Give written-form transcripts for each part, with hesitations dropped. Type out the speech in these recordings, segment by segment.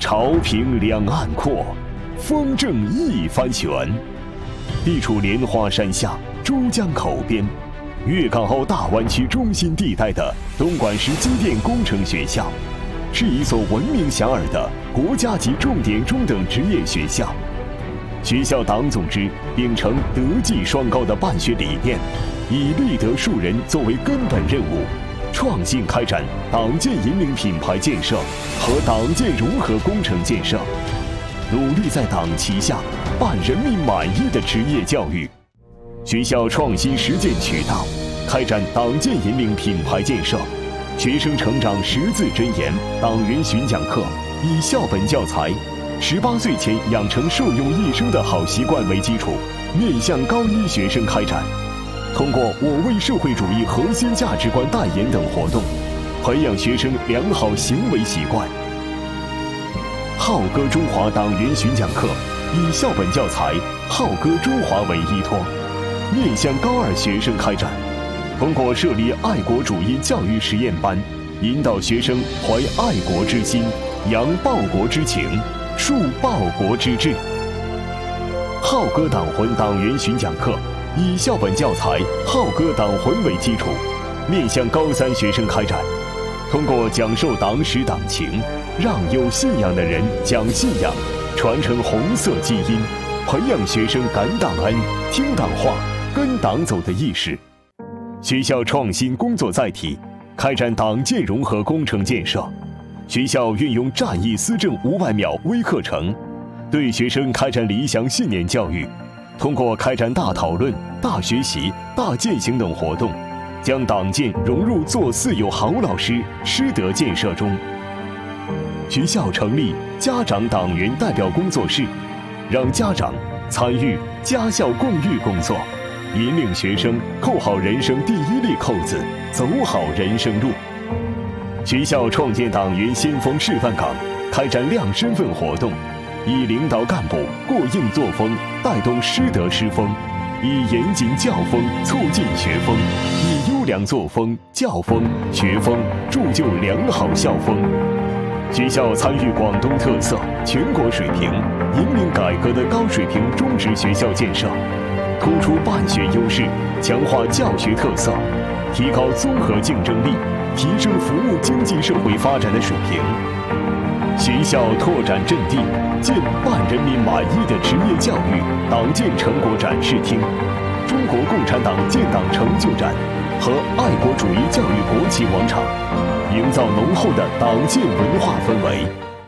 朝平两岸阔，风正一帆悬。地处莲花山下、珠江口边，粤港澳大湾区中心地带的东莞市机电工程学校，是一所闻名遐迩的国家级重点中等职业学校。学校党总支秉承德技双高的办学理念，以立德树人作为根本任务，创新开展党建引领品牌建设和党建融合工程建设，努力在党旗下办人民满意的职业教育。学校创新实践渠道，开展党建引领品牌建设、学生成长十字箴言党员巡讲课，以校本教材18岁前养成受用一生的好习惯为基础，面向高一学生开展。通过我为社会主义核心价值观代言等活动，培养学生良好行为习惯。浩歌中华党员巡讲课以校本教材浩歌中华为依托，面向高二学生开展。通过设立爱国主义教育实验班，引导学生怀爱国之心，扬报国之情，树报国之志。浩歌党魂党员巡讲课以校本教材浩歌党魂为基础，面向高三学生开展。通过讲授党史党情，让有信仰的人讲信仰，传承红色基因，培养学生感党恩、听党话、跟党走的意识。学校创新工作载体，开展党建融合工程建设。学校运用战役思政500秒微课程，对学生开展理想信念教育。通过开展大讨论、大学习、大践行等活动，将党建融入做四有好老师师德建设中。学校成立家长党员代表工作室，让家长参与家校共育工作，引领学生扣好人生第一粒扣子，走好人生路。学校创建党员先锋示范岗，开展亮身份活动，以领导干部过硬作风带动师德师风，以严谨教风促进学风，以优良作风、教风、学风铸就良好校风。学校参与广东特色、全国水平、引领改革的高水平中职学校建设，突出办学优势，强化教学特色，提高综合竞争力，提升服务经济社会发展的水平。学校拓展阵地，建办人民满意的职业教育党建成果展示厅、中国共产党建党成就展和爱国主义教育国旗广场，营造浓厚的党建文化氛围。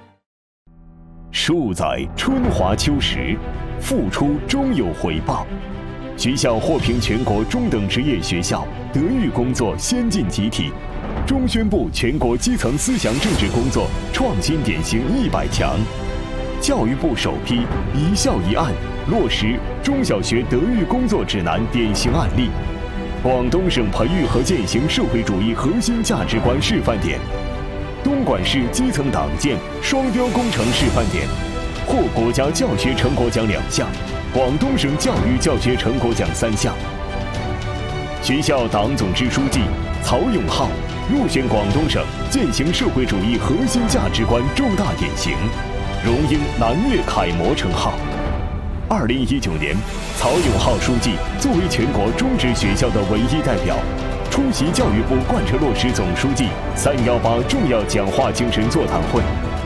数载春华秋实，付出终有回报。学校获评全国中等职业学校德育工作先进集体，中宣部全国基层思想政治工作创新典型100强，教育部首批一校一案落实中小学德育工作指南典型案例，广东省培育和践行社会主义核心价值观示范点，东莞市基层党建双标工程示范点，获国家教学成果奖2项，广东省教育教学成果奖3项。学校党总支书记曹永浩入选广东省践行社会主义核心价值观重大典型，荣膺南粤楷模称号。2019年，曹永浩书记作为全国中职学校的唯一代表，出席教育部贯彻落实总书记318重要讲话精神座谈会。